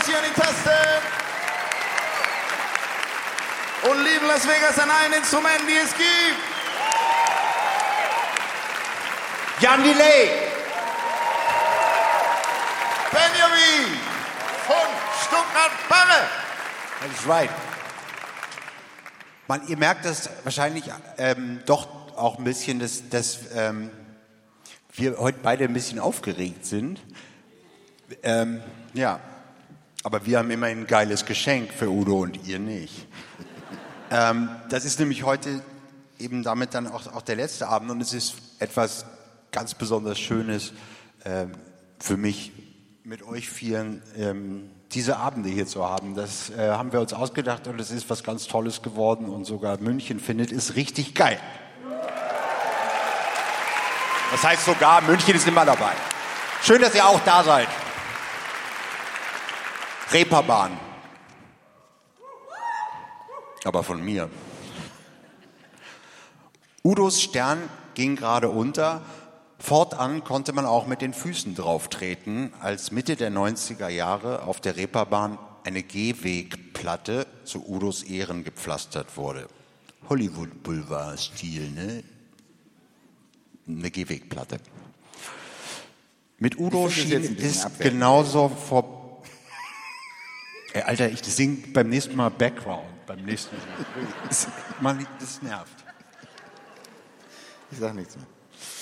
Rossi an den Tasten. Und lieben Las Vegas an allen Instrumenten, die es gibt. Jan Delay. Benjamin von Stuttgart-Barre. That's right. Man, ihr merkt das wahrscheinlich doch auch ein bisschen, dass wir heute beide ein bisschen aufgeregt sind. Ja, aber wir haben immerhin ein geiles Geschenk für Udo und ihr nicht. Das ist nämlich heute eben damit dann auch der letzte Abend und es ist etwas ganz besonders Schönes für mich, mit euch vieren diese Abende hier zu haben. Das haben wir uns ausgedacht und es ist was ganz Tolles geworden und sogar München findet es richtig geil. Das heißt sogar, München ist immer dabei. Schön, dass ihr auch da seid. Reeperbahn. Aber von mir. Udos Stern ging gerade unter. Fortan konnte man auch mit den Füßen drauf treten, als Mitte der 90er Jahre auf der Reeperbahn eine Gehwegplatte zu Udos Ehren gepflastert wurde. Hollywood Boulevard-Stil, ne? Eine Gehwegplatte. Mit Udo schien es genauso vor... Ey, Alter, ich singe beim nächsten Mal Background. Beim nächsten Mal. Das nervt. Ich sag nichts mehr.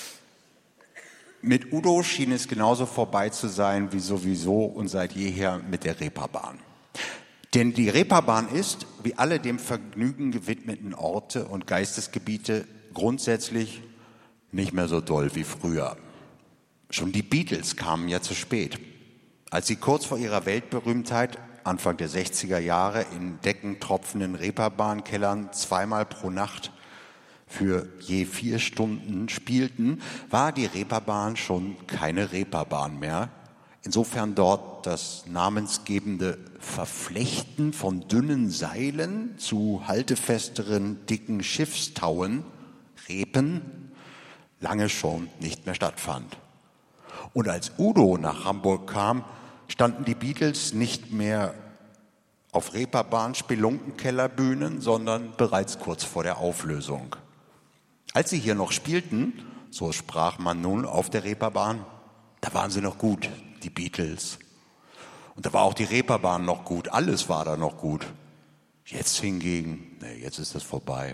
Mit Udo schien es genauso vorbei zu sein wie sowieso und seit jeher mit der Reeperbahn. Denn die Reeperbahn ist, wie alle dem Vergnügen gewidmeten Orte und Geistesgebiete, grundsätzlich nicht mehr so doll wie früher. Schon die Beatles kamen ja zu spät. Als sie kurz vor ihrer Weltberühmtheit Anfang der 60er Jahre in deckentropfenden Reeperbahnkellern zweimal pro Nacht für je 4 Stunden spielten, war die Reeperbahn schon keine Reeperbahn mehr. Insofern dort das namensgebende Verflechten von dünnen Seilen zu haltefesteren, dicken Schiffstauen, Reepen, lange schon nicht mehr stattfand. Und als Udo nach Hamburg kam, standen die Beatles nicht mehr auf Reeperbahn-Spelunkenkellerbühnen, sondern bereits kurz vor der Auflösung. Als sie hier noch spielten, so sprach man nun auf der Reeperbahn, da waren sie noch gut, die Beatles. Und da war auch die Reeperbahn noch gut, alles war da noch gut. Jetzt hingegen, jetzt ist das vorbei.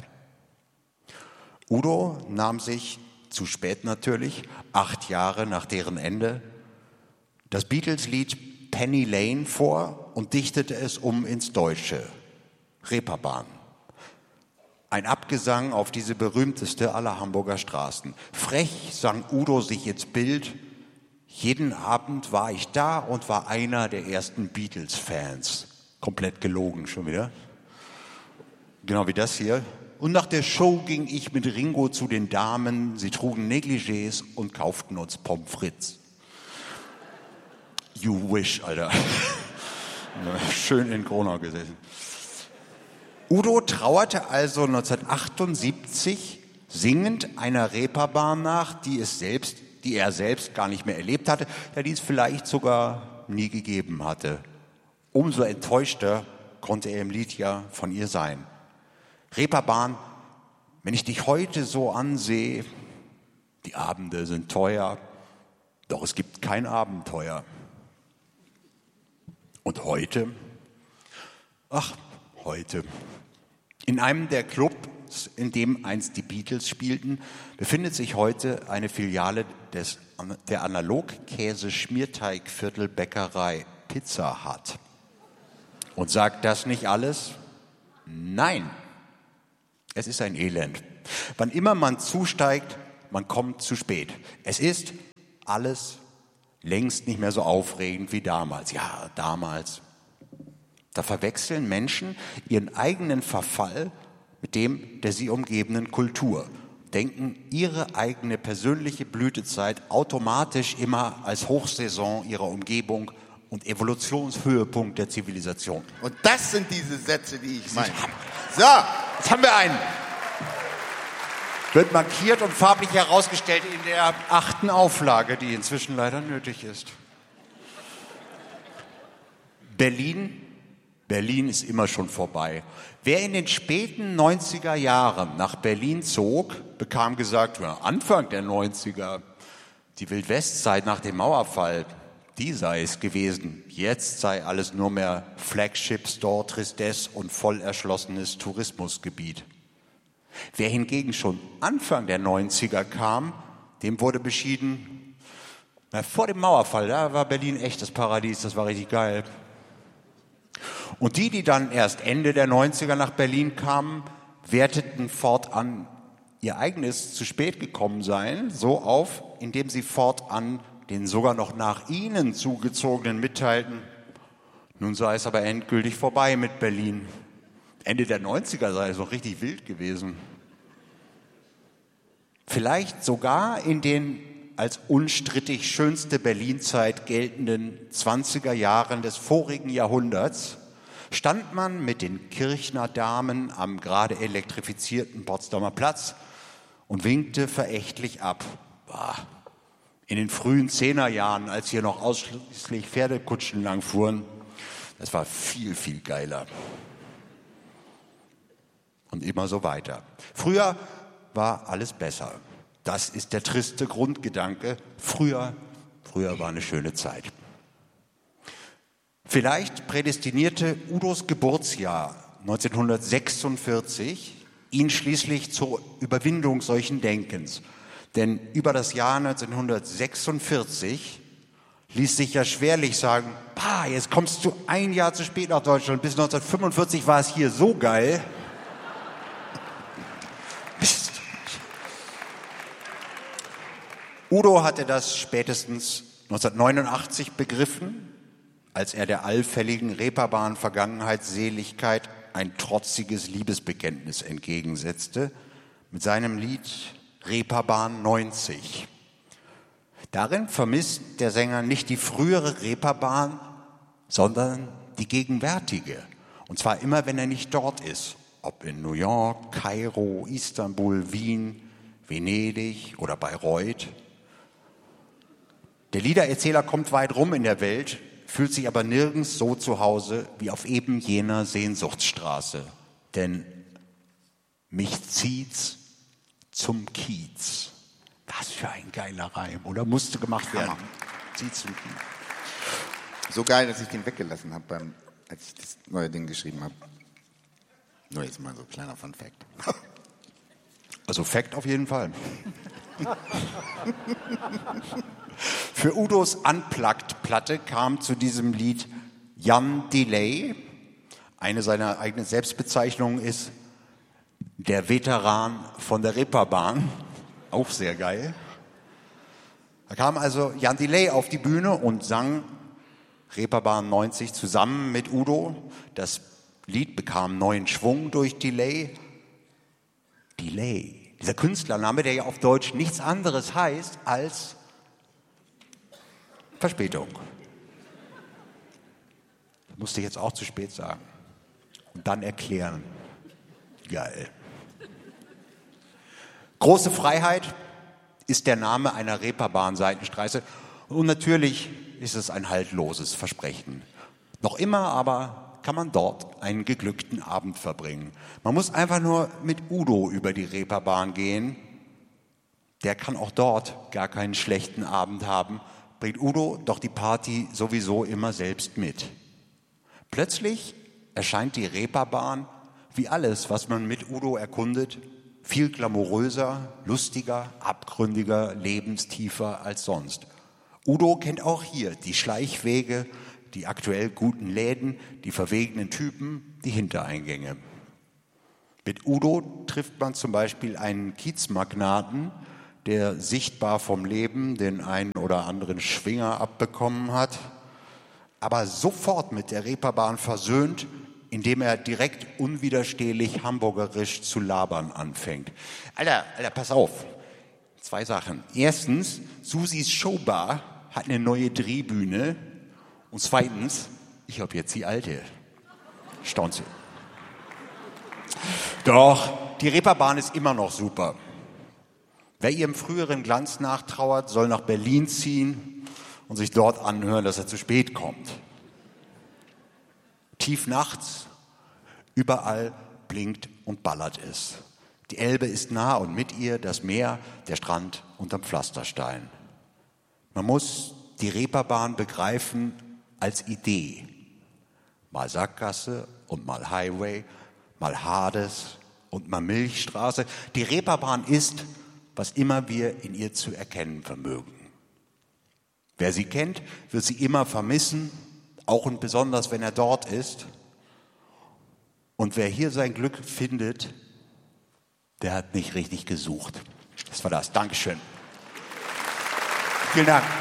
Udo nahm sich, zu spät natürlich, 8 Jahre nach deren Ende, das Beatles-Lied Penny Lane vor und dichtete es um ins Deutsche. Reeperbahn. Ein Abgesang auf diese berühmteste aller Hamburger Straßen. Frech sang Udo sich ins Bild. Jeden Abend war ich da und war einer der ersten Beatles-Fans. Komplett gelogen schon wieder. Genau wie das hier. Und nach der Show ging ich mit Ringo zu den Damen. Sie trugen Negligés und kauften uns Pommes frites. You wish, Alter. Schön in Kronau gesessen. Udo trauerte also 1978 singend einer Reeperbahn nach, die er selbst gar nicht mehr erlebt hatte, ja, die es vielleicht sogar nie gegeben hatte. Umso enttäuschter konnte er im Lied ja von ihr sein. Reeperbahn, wenn ich dich heute so ansehe, die Abende sind teuer, doch es gibt kein Abenteuer. Und heute? Ach, heute. In einem der Clubs, in dem einst die Beatles spielten, befindet sich heute eine Filiale der Analog-Käse-Schmierteig-Viertelbäckerei Pizza Hut. Und sagt das nicht alles? Nein. Es ist ein Elend. Wann immer man zusteigt, man kommt zu spät. Es ist alles längst nicht mehr so aufregend wie damals. Ja, damals. Da verwechseln Menschen ihren eigenen Verfall mit dem der sie umgebenden Kultur. Denken ihre eigene persönliche Blütezeit automatisch immer als Hochsaison ihrer Umgebung und Evolutionshöhepunkt der Zivilisation. Und das sind diese Sätze, die ich meine. So, jetzt haben wir einen. Wird markiert und farblich herausgestellt in der 8. Auflage, die inzwischen leider nötig ist. Berlin ist immer schon vorbei. Wer in den späten 90er Jahren nach Berlin zog, bekam gesagt, ja, Anfang der 90er, die Wildwestzeit nach dem Mauerfall, die sei es gewesen. Jetzt sei alles nur mehr Flagship Store, Tristesse und voll erschlossenes Tourismusgebiet. Wer hingegen schon Anfang der 90er kam, dem wurde beschieden, na, vor dem Mauerfall, da war Berlin echt das Paradies, das war richtig geil. Und die dann erst Ende der 90er nach Berlin kamen, werteten fortan ihr eigenes zu spät gekommen sein so auf, indem sie fortan den sogar noch nach ihnen zugezogenen mitteilten, nun sei es aber endgültig vorbei mit Berlin. Ende der 90er sei es noch richtig wild gewesen. Vielleicht sogar in den als unstrittig schönste Berlinzeit geltenden 20er Jahren des vorigen Jahrhunderts stand man mit den Kirchner Damen am gerade elektrifizierten Potsdamer Platz und winkte verächtlich ab. In den frühen 10er-Jahren, als hier noch ausschließlich Pferdekutschen langfuhren, das war viel, viel geiler. Und immer so weiter. Früher war alles besser. Das ist der triste Grundgedanke. Früher war eine schöne Zeit. Vielleicht prädestinierte Udos Geburtsjahr 1946 ihn schließlich zur Überwindung solchen Denkens. Denn über das Jahr 1946 ließ sich ja schwerlich sagen, jetzt kommst du ein Jahr zu spät nach Deutschland, bis 1945 war es hier so geil. Udo hatte das spätestens 1989 begriffen, als er der allfälligen Reeperbahn-Vergangenheitsseligkeit ein trotziges Liebesbekenntnis entgegensetzte mit seinem Lied Reeperbahn 90. Darin vermisst der Sänger nicht die frühere Reeperbahn, sondern die gegenwärtige. Und zwar immer, wenn er nicht dort ist. Ob in New York, Kairo, Istanbul, Wien, Venedig oder Bayreuth. Der Liedererzähler kommt weit rum in der Welt, fühlt sich aber nirgends so zu Hause wie auf eben jener Sehnsuchtsstraße. Denn mich zieht's zum Kiez. Was für ein geiler Reim, oder? Musste gemacht werden. Zieht's zum Kiez. So geil, dass ich den weggelassen habe, als ich das neue Ding geschrieben habe. Nur jetzt mal so ein kleiner Fun-Fact. Also Fact auf jeden Fall. Für Udos Unplugged-Platte kam zu diesem Lied Jan Delay. Eine seiner eigenen Selbstbezeichnungen ist der Veteran von der Reeperbahn. Auch sehr geil. Da kam also Jan Delay auf die Bühne und sang Reeperbahn 90 zusammen mit Udo. Das Lied bekam neuen Schwung durch Delay. Delay. Dieser Künstlername, der ja auf Deutsch nichts anderes heißt als Verspätung. Das musste ich jetzt auch zu spät sagen. Und dann erklären. Geil. Große Freiheit ist der Name einer Reeperbahn-Seitenstraße. Und natürlich ist es ein haltloses Versprechen. Noch immer aber kann man dort einen geglückten Abend verbringen. Man muss einfach nur mit Udo über die Reeperbahn gehen. Der kann auch dort gar keinen schlechten Abend haben. Bringt Udo doch die Party sowieso immer selbst mit. Plötzlich erscheint die Reeperbahn, wie alles, was man mit Udo erkundet, viel glamouröser, lustiger, abgründiger, lebenstiefer als sonst. Udo kennt auch hier die Schleichwege, die aktuell guten Läden, die verwegenen Typen, die Hintereingänge. Mit Udo trifft man zum Beispiel einen Kiezmagnaten, der sichtbar vom Leben den einen oder anderen Schwinger abbekommen hat, aber sofort mit der Reeperbahn versöhnt, indem er direkt unwiderstehlich hamburgerisch zu labern anfängt. Alter, pass auf. 2 Sachen. Erstens, Susis Showbar hat eine neue Drehbühne. Und zweitens, ich habe jetzt die alte. Staunt sie. Doch, die Reeperbahn ist immer noch super. Wer ihrem früheren Glanz nachtrauert, soll nach Berlin ziehen und sich dort anhören, dass er zu spät kommt. Tief nachts, überall blinkt und ballert es. Die Elbe ist nah und mit ihr das Meer, der Strand unterm Pflasterstein. Man muss die Reeperbahn begreifen als Idee. Mal Sackgasse und mal Highway, mal Hades und mal Milchstraße. Die Reeperbahn ist, was immer wir in ihr zu erkennen vermögen. Wer sie kennt, wird sie immer vermissen, auch und besonders, wenn er dort ist. Und wer hier sein Glück findet, der hat nicht richtig gesucht. Das war das. Dankeschön. Vielen Dank.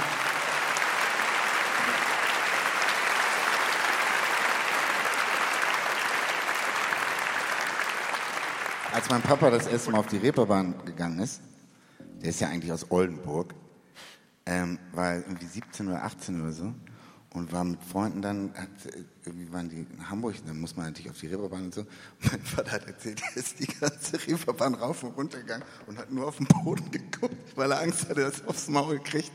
Als mein Papa das erste Mal auf die Reeperbahn gegangen ist, der ist ja eigentlich aus Oldenburg, war irgendwie 17 oder 18 oder so und war mit Freunden dann, irgendwie waren die in Hamburg, dann muss man natürlich auf die Reeperbahn und so. Mein Vater hat erzählt, er ist die ganze Reeperbahn rauf und runter gegangen und hat nur auf den Boden geguckt, weil er Angst hatte, dass er aufs Maul kriegt.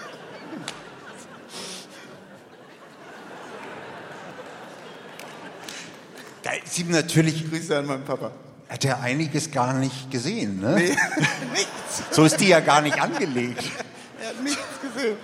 Da ist ihm natürlich, Grüße an meinen Papa. hat er einiges gar nicht gesehen, ne? Nee, nichts. So ist die ja gar nicht angelegt. Er hat nichts gesehen.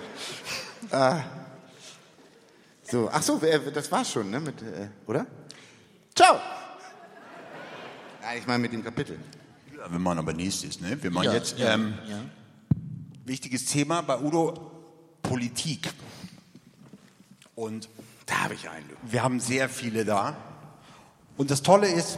So, ach so, das war's schon, ne? Oder? Ciao! Ja, ich meine mit dem Kapitel. Ja, wenn man aber nächstes, ne? Wenn man Ja, jetzt, ja. wichtiges Thema bei Udo, Politik. Und Da habe ich einen. wir haben sehr viele da. Und das Tolle ist,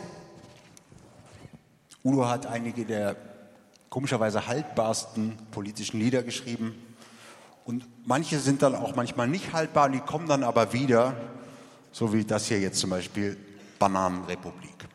Udo hat einige der komischerweise haltbarsten politischen Lieder geschrieben. Und manche sind dann auch manchmal nicht haltbar und die kommen dann aber wieder, so wie das hier jetzt zum Beispiel, Bananenrepublik.